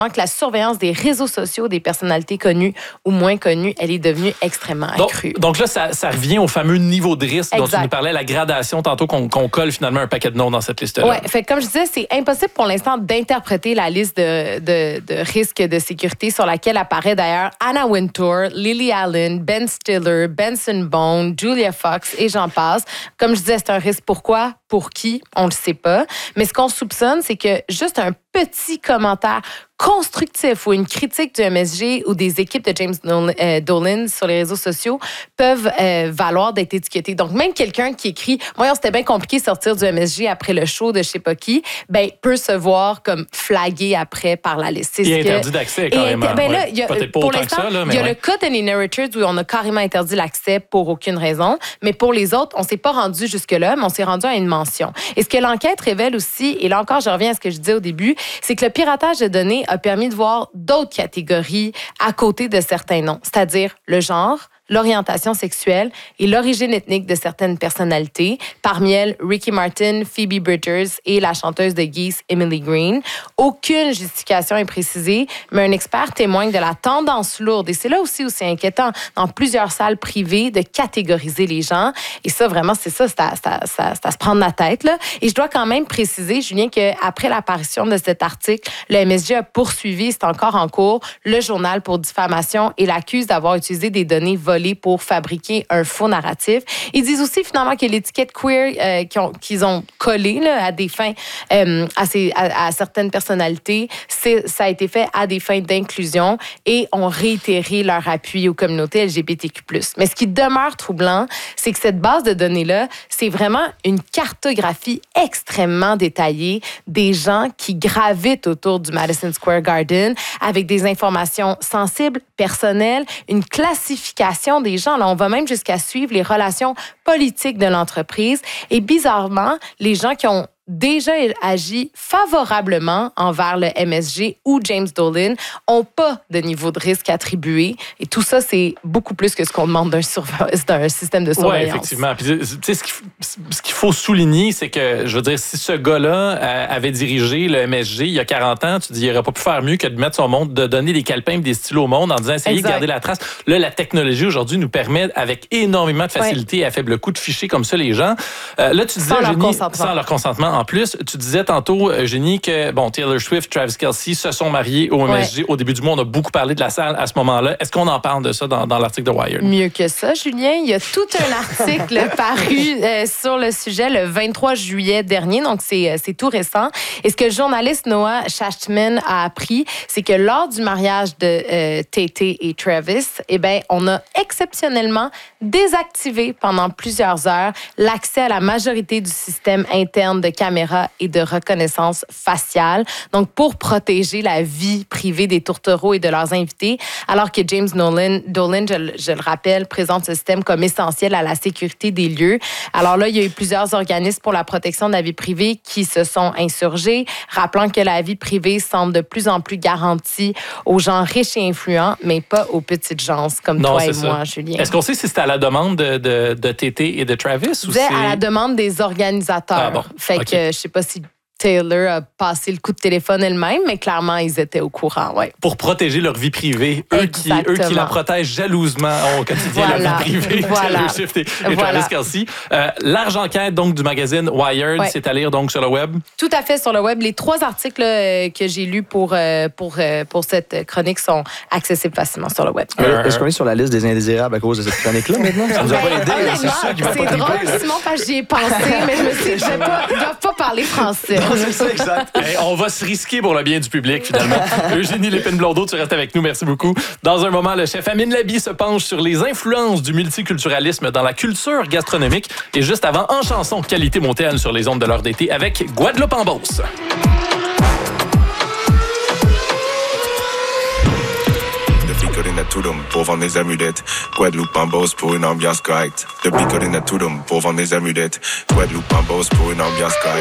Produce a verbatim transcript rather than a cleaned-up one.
que la surveillance des réseaux sociaux des personnalités connues ou moins connues, elle est devenue extrêmement accrue. Donc, donc là, ça, ça revient au fameux niveau de risque exact. dont tu nous parlais, la gradation tantôt qu'on, qu'on colle finalement un paquet de noms dans cette liste-là. Oui, fait comme je disais, c'est impossible pour l'instant d'interpréter la liste de, de, de risques de sécurité sur laquelle apparaît d'ailleurs Anna Wintour, Lily Allen, Ben Stiller, Benson Boone, Julia Fox et j'en passe. Comme je disais, c'est un risque. Pourquoi? Pour qui? On le sait pas. Mais ce qu'on soupçonne, c'est que juste un petit commentaire constructif ou une critique du M S G ou des équipes de James Dolan sur les réseaux sociaux peuvent euh, valoir d'être étiquetés. Donc, même quelqu'un qui écrit « Voyons, c'était bien compliqué de sortir du M S G après le show de je sais pas qui », ben, peut se voir comme flagué après par la liste. C'est il est ce interdit que... d'accès, carrément. Et, ben là, ouais. y a, Peut-être pas pour autant l'instant, que ça, là, mais il y a ouais. le cas d'Anina Richards où on a carrément interdit l'accès pour aucune raison. Mais pour les autres, on s'est pas rendu jusque-là, mais on s'est rendu à une mention. Et ce que l'enquête révèle aussi, et là encore, je reviens à ce que je disais au début, c'est que le piratage de données a permis de voir d'autres catégories à côté de certains noms, c'est-à-dire le genre, l'orientation sexuelle et l'origine ethnique de certaines personnalités, parmi elles Ricky Martin, Phoebe Bridgers et la chanteuse de Geese, Emily Green. Aucune justification est précisée, mais un expert témoigne de la tendance lourde, et c'est là aussi où c'est inquiétant, dans plusieurs salles privées, de catégoriser les gens. Et ça, vraiment, c'est ça, c'est à, c'est à, c'est à, c'est à se prendre la tête, là. Et je dois quand même préciser, Julien, qu'après l'apparition de cet article, le M S G a poursuivi, c'est encore en cours, le journal pour diffamation et l'accuse d'avoir utilisé des données volées pour fabriquer un faux narratif. Ils disent aussi finalement que l'étiquette queer euh, qu'ils, ont, qu'ils ont collée là, à des fins, euh, à, ces, à, à certaines personnalités, c'est, ça a été fait à des fins d'inclusion et ont réitéré leur appui aux communautés L G B T Q plus. Mais ce qui demeure troublant, c'est que cette base de données-là, c'est vraiment une cartographie extrêmement détaillée des gens qui gravitent autour du Madison Square Garden avec des informations sensibles, personnelles, une classification des gens. Là, on va même jusqu'à suivre les relations politiques de l'entreprise. Et bizarrement, les gens qui ont déjà agi favorablement envers le M S G ou James Dolan n'ont pas de niveau de risque attribué. Et tout ça, c'est beaucoup plus que ce qu'on demande d'un, surve- d'un système de surveillance. Oui, effectivement. Puis, tu sais, ce, qu'il, ce qu'il faut souligner, c'est que, je veux dire, si ce gars-là euh, avait dirigé le M S G il y a quarante ans, tu dis, il n'aurait pas pu faire mieux que de mettre son monde, de donner des calepins et des stylos au monde en disant, essayez exact. de garder la trace. Là, la technologie aujourd'hui nous permet, avec énormément de facilité ouais. et à faible coût, de ficher comme ça les gens. Euh, là, tu disais, sans, Eugénie, leur sans leur consentement. En plus, tu disais tantôt, Eugénie, que bon, Taylor Swift, Travis Kelce se sont mariés au M S G. Ouais. Au début du mois, on a beaucoup parlé de la salle à ce moment-là. Est-ce qu'on en parle de ça dans, dans l'article de Wired? Mieux que ça, Julien. Il y a tout un article paru euh, sur le sujet le vingt-trois juillet dernier, donc c'est, c'est tout récent. Et ce que le journaliste Noah Schachtman a appris, c'est que lors du mariage de euh, Tay-Tay et Travis, eh ben, on a exceptionnellement désactivé pendant plusieurs heures l'accès à la majorité du système interne de caméras et de reconnaissance faciale, donc pour protéger la vie privée des tourtereaux et de leurs invités, alors que James Dolan, Dolan je, je le rappelle, présente ce système comme essentiel à la sécurité des lieux. Alors là, il y a eu plusieurs organismes pour la protection de la vie privée qui se sont insurgés, rappelant que la vie privée semble de plus en plus garantie aux gens riches et influents, mais pas aux petites gens comme non, toi et ça. moi, Julien. Est-ce qu'on sait si c'était à la demande de, de, de Tay-Tay et de Travis? Ou c'est... à la demande des organisateurs. Ah bon. Fait okay. que je sais pas si Taylor a passé le coup de téléphone elle-même, mais clairement, ils étaient au courant, ouais. Pour protéger leur vie privée, eux qui, eux qui la protègent jalousement au quotidien, voilà. leur vie privée, voilà. Taylor Swift et, et voilà. Travis Kelce. Euh, large enquête donc du magazine Wired, ouais. c'est à lire donc sur le web? Tout à fait, sur le web. Les trois articles euh, que j'ai lus pour, euh, pour, euh, pour cette chronique sont accessibles facilement sur le web. Euh, Est-ce qu'on est sur la liste des indésirables à cause de cette chronique-là maintenant? Ça nous a pas aidé. C'est, ça qui va c'est pas drôle, triper, Simon, parce que j'y ai pensé, mais je me suis dit, je ne dois pas parler français. C'est ça, exact. Hey, on va se risquer pour le bien du public, finalement. Eugénie Lépine-Blondeau, tu restes avec nous. Merci beaucoup. Dans un moment, le chef Amine Labi se penche sur les influences du multiculturalisme dans la culture gastronomique. Et juste avant, en chanson, qualité montagne sur les ondes de l'heure d'été avec Guadeloupe en Beauce. Pour vendre des amulettes, Guadeloupe en Beauce pour une ambiance correcte. Depuis Corinne à Toulon pour vendre des amulettes, Guadeloupe en Beauce pour une ambiance correcte.